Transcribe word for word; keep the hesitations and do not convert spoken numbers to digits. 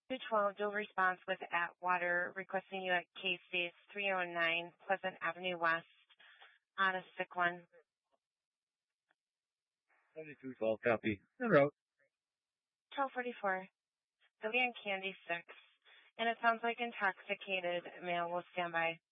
two twelve, dual response with Atwater, requesting you at K-States three oh nine Pleasant Avenue West on a sick one. seventy-two twelve, copy. En route. twelve forty-four, Billy and Candy six, and it sounds like intoxicated male will stand by.